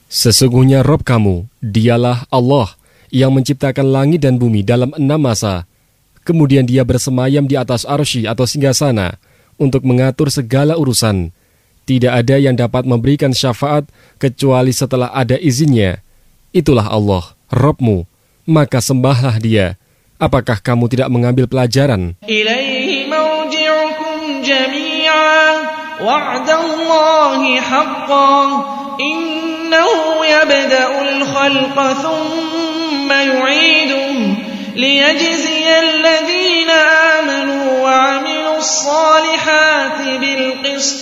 Sesungguhnya Rabb kamu, dialah Allah yang menciptakan langit dan bumi dalam 6 masa. Kemudian dia bersemayam di atas arsy atau singgasana untuk mengatur segala urusan. Tidak ada yang dapat memberikan syafaat kecuali setelah ada izinnya. Itulah Allah, Rabbmu, maka sembahlah dia. Apakah kamu tidak mengambil pelajaran? Ilaihi marji'ukum jami'an wa'dallahi haqqan innahu yabda'ul khalqa thumma yu'iduhu liyajziyal ladhina amanu wa 'amilus salihati bil qist